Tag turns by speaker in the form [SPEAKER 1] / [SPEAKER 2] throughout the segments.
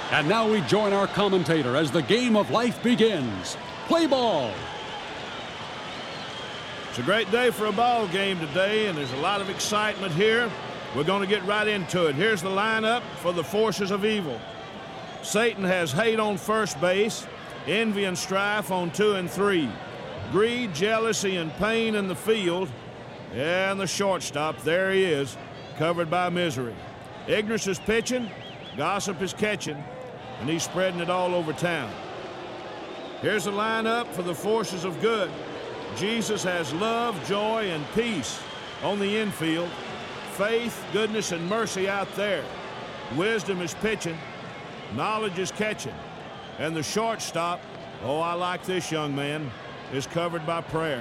[SPEAKER 1] And now we join our commentator as the game of life begins. Play ball.
[SPEAKER 2] It's a great day for a ball game today, and there's a lot of excitement here. We're going to get right into it. Here's the lineup for the forces of evil. Satan has hate on first base, envy and strife on 2 and 3, greed, jealousy, and pain in the field, and the shortstop, there he is, covered by misery. Ignorance is pitching, gossip is catching, and he's spreading it all over town. Here's the lineup for the forces of good. Jesus has love, joy, and peace on the infield, faith, goodness, and mercy out there. Wisdom is pitching, knowledge is catching, and the shortstop, oh, I like this young man, is covered by prayer.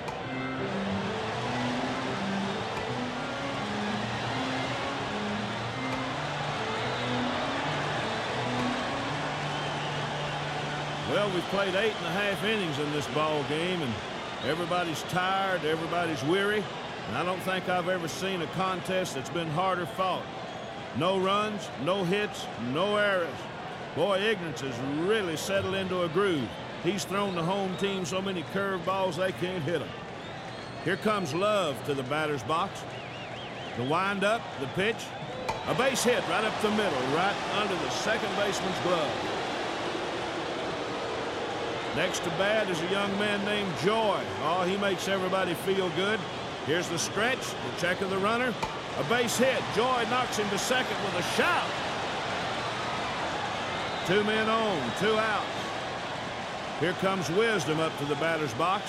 [SPEAKER 2] Well, we've played 8.5 innings in this ball game, and everybody's tired, everybody's weary, and I don't think I've ever seen a contest that's been harder fought. No runs, no hits, no errors. Boy, Ignorance has really settled into a groove. He's thrown the home team so many curveballs they can't hit them. Here comes Love to the batter's box. The windup, the pitch, a base hit right up the middle, right under the second baseman's glove. Next to bat is a young man named Joy. Oh, he makes everybody feel good. Here's the stretch, the check of the runner, a base hit. Joy knocks him to second with a shout. 2 men on, 2 outs. Here comes Wisdom up to the batter's box.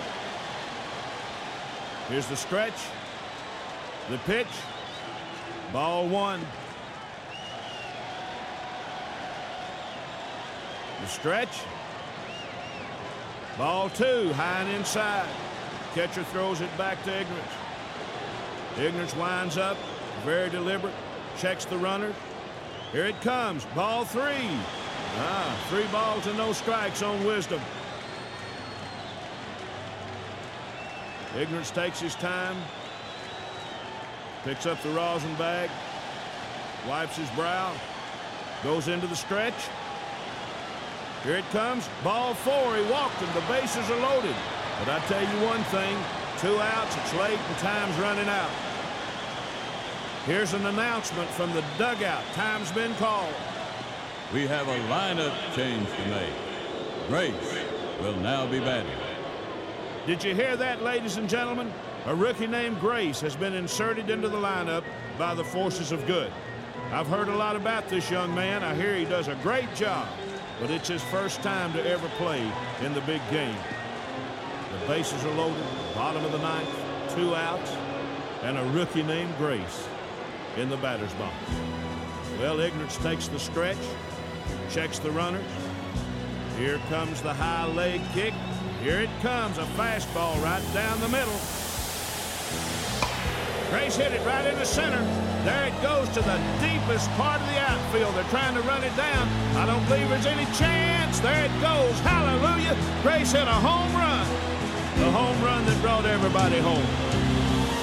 [SPEAKER 2] Here's the stretch, the pitch, ball 1. The stretch, ball 2, high and inside. Catcher throws it back to Ignorance. Ignorance winds up, very deliberate, checks the runner. Here it comes, ball 3. 3 balls and no strikes on Wisdom. Ignorance takes his time, picks up the rosin bag, wipes his brow, goes into the stretch. Here it comes, ball 4. He walked him, the bases are loaded. But I tell you one thing, 2 outs, it's late and time's running out. Here's an announcement from the dugout. Time's been called.
[SPEAKER 3] We have a lineup change to make. Grace will now be batting.
[SPEAKER 2] Did you hear that, ladies and gentlemen? A rookie named Grace has been inserted into the lineup by the forces of good. I've heard a lot about this young man. I hear he does a great job, but it's his first time to ever play in the big game. The bases are loaded, bottom of the 9th, 2 outs, and a rookie named Grace in the batter's box. Well, Ignorance takes the stretch, checks the runners. Here comes the high leg kick. Here it comes, a fastball right down the middle. Grace hit it right in the center. There it goes to the deepest part of the outfield. They're trying to run it down. I don't believe there's any chance. There it goes. Hallelujah. Grace hit a home run. The home run that brought everybody home.